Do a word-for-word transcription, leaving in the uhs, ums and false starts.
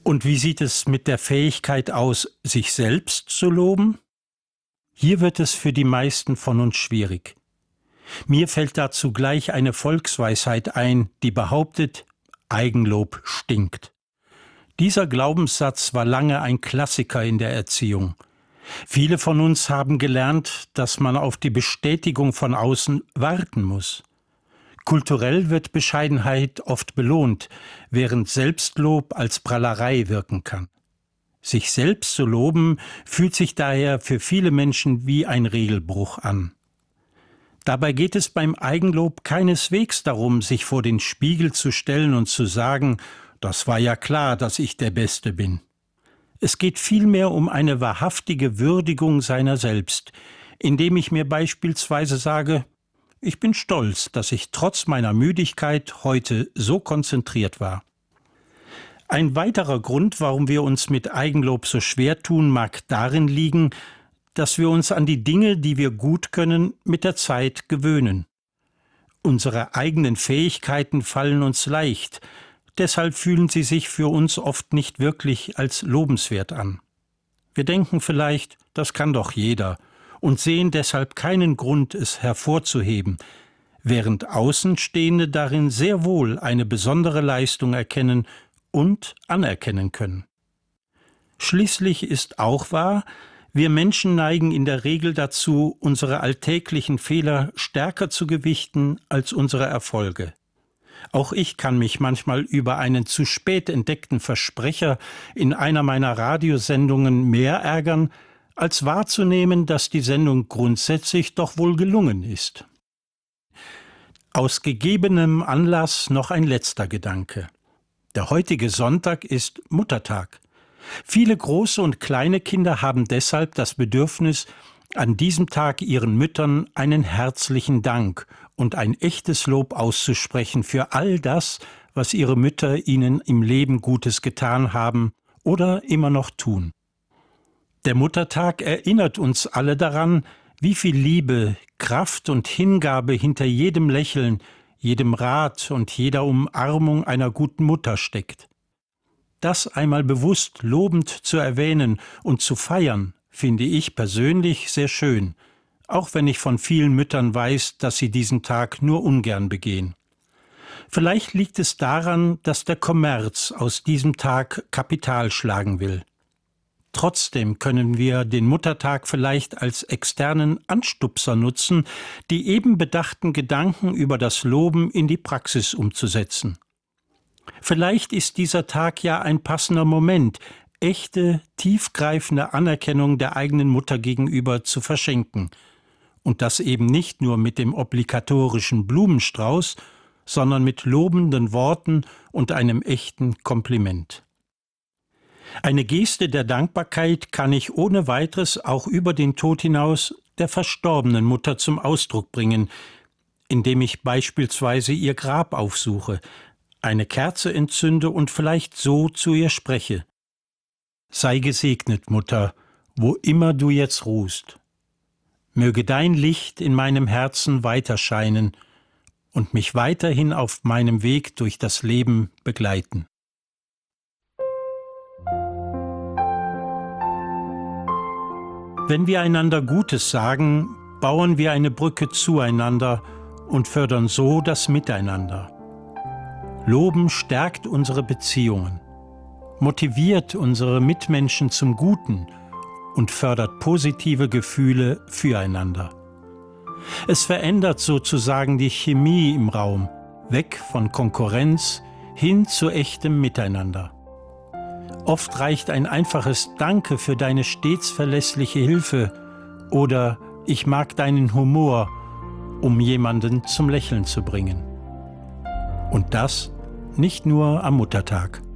Und wie sieht es mit der Fähigkeit aus, sich selbst zu loben? Hier wird es für die meisten von uns schwierig. Mir fällt dazu gleich eine Volksweisheit ein, die behauptet, Eigenlob stinkt. Dieser Glaubenssatz war lange ein Klassiker in der Erziehung. Viele von uns haben gelernt, dass man auf die Bestätigung von außen warten muss. Kulturell wird Bescheidenheit oft belohnt, während Selbstlob als Prahlerei wirken kann. Sich selbst zu loben, fühlt sich daher für viele Menschen wie ein Regelbruch an. Dabei geht es beim Eigenlob keineswegs darum, sich vor den Spiegel zu stellen und zu sagen, das war ja klar, dass ich der Beste bin. Es geht vielmehr um eine wahrhaftige Würdigung seiner selbst, indem ich mir beispielsweise sage, ich bin stolz, dass ich trotz meiner Müdigkeit heute so konzentriert war. Ein weiterer Grund, warum wir uns mit Eigenlob so schwer tun, mag darin liegen, dass wir uns an die Dinge, die wir gut können, mit der Zeit gewöhnen. Unsere eigenen Fähigkeiten fallen uns leicht, deshalb fühlen sie sich für uns oft nicht wirklich als lobenswert an. Wir denken vielleicht, das kann doch jeder, und sehen deshalb keinen Grund, es hervorzuheben, während Außenstehende darin sehr wohl eine besondere Leistung erkennen und anerkennen können. Schließlich ist auch wahr, wir Menschen neigen in der Regel dazu, unsere alltäglichen Fehler stärker zu gewichten als unsere Erfolge. Auch ich kann mich manchmal über einen zu spät entdeckten Versprecher in einer meiner Radiosendungen mehr ärgern, als wahrzunehmen, dass die Sendung grundsätzlich doch wohl gelungen ist. Aus gegebenem Anlass noch ein letzter Gedanke. Der heutige Sonntag ist Muttertag. Viele große und kleine Kinder haben deshalb das Bedürfnis, an diesem Tag ihren Müttern einen herzlichen Dank und ein echtes Lob auszusprechen für all das, was ihre Mütter ihnen im Leben Gutes getan haben oder immer noch tun. Der Muttertag erinnert uns alle daran, wie viel Liebe, Kraft und Hingabe hinter jedem Lächeln, jedem Rat und jeder Umarmung einer guten Mutter steckt. Das einmal bewusst lobend zu erwähnen und zu feiern, finde ich persönlich sehr schön, auch wenn ich von vielen Müttern weiß, dass sie diesen Tag nur ungern begehen. Vielleicht liegt es daran, dass der Kommerz aus diesem Tag Kapital schlagen will. Trotzdem können wir den Muttertag vielleicht als externen Anstupser nutzen, die eben bedachten Gedanken über das Loben in die Praxis umzusetzen. Vielleicht ist dieser Tag ja ein passender Moment, echte, tiefgreifende Anerkennung der eigenen Mutter gegenüber zu verschenken. Und das eben nicht nur mit dem obligatorischen Blumenstrauß, sondern mit lobenden Worten und einem echten Kompliment. Eine Geste der Dankbarkeit kann ich ohne weiteres auch über den Tod hinaus der verstorbenen Mutter zum Ausdruck bringen, indem ich beispielsweise ihr Grab aufsuche, eine Kerze entzünde und vielleicht so zu ihr spreche. Sei gesegnet, Mutter, wo immer du jetzt ruhst. Möge dein Licht in meinem Herzen weiter scheinen und mich weiterhin auf meinem Weg durch das Leben begleiten. Wenn wir einander Gutes sagen, bauen wir eine Brücke zueinander und fördern so das Miteinander. Loben stärkt unsere Beziehungen, motiviert unsere Mitmenschen zum Guten und fördert positive Gefühle füreinander. Es verändert sozusagen die Chemie im Raum, weg von Konkurrenz hin zu echtem Miteinander. Oft reicht ein einfaches Danke für deine stets verlässliche Hilfe oder ich mag deinen Humor, um jemanden zum Lächeln zu bringen. Und das nicht nur am Muttertag.